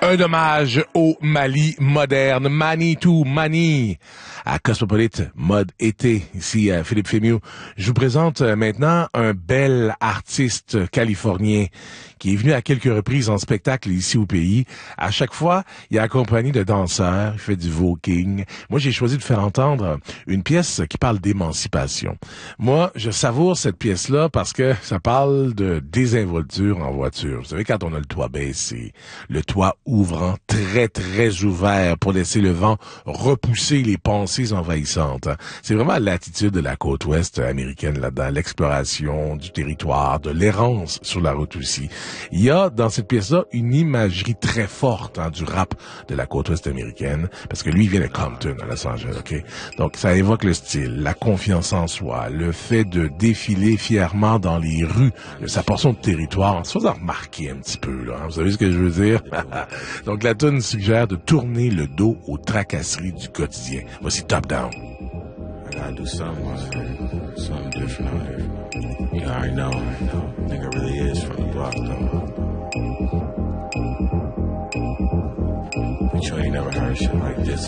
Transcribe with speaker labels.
Speaker 1: Un hommage au Mali moderne, Manitou, Mani, à Cosmopolite, mode été, ici à Philippe Fémieux. Je vous présente maintenant un bel artiste californien qui est venu à quelques reprises en spectacle ici au pays. À chaque fois, il est accompagné de danseurs, il fait du voguing. Moi, j'ai choisi de faire entendre une pièce qui parle d'émancipation. Moi, je savoure cette pièce-là parce que ça parle de désinvolture en voiture. Vous savez, quand on a le toit baissé, le toit ouvrant, très, très ouvert pour laisser le vent repousser les pensées envahissantes. C'est vraiment l'attitude de la côte ouest américaine là-dedans, l'exploration du territoire, de l'errance sur la route aussi. Il y a dans cette pièce-là une imagerie très forte du rap de la côte ouest américaine, parce que lui, il vient de Compton, à Los Angeles, ok? Donc, ça évoque le style, la confiance en soi, le fait de défiler fièrement dans les rues de sa portion de territoire, en se faisant remarquer un petit peu, là. Vous savez ce que je veux dire? Donc, la tune suggère de tourner le dos aux tracasseries du quotidien. Voici Top Down.
Speaker 2: I gotta do something different out here. You already know, nigga really is from the block, though. But you ain't never heard shit like this.